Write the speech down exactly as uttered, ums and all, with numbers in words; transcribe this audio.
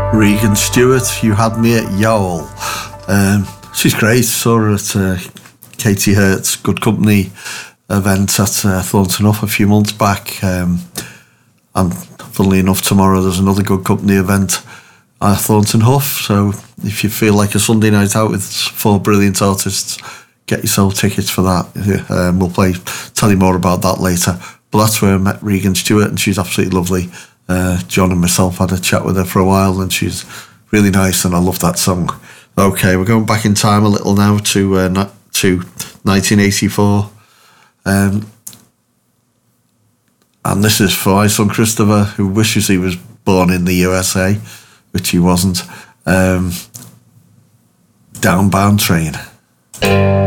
Regan Stewart, You Had Me at Yowl. Um, she's great. Saw her at uh, Katie Hurt's Good Company event at uh, Thornton Up a few months back. Um, and funnily enough, tomorrow there's another Good Company event at Thornton Huff. So if you feel like a Sunday night out with four brilliant artists, get yourself tickets for that. Um, we'll play, tell you more about that later. But that's where I met Regan Stewart, and she's absolutely lovely. Uh, John and myself had a chat with her for a while, and she's really nice, and I love that song. Okay, we're going back in time a little now to uh, to nineteen eighty-four. Um, and this is for my son Christopher, who wishes he was born in the U S A, which he wasn't. Um, Downbound Train.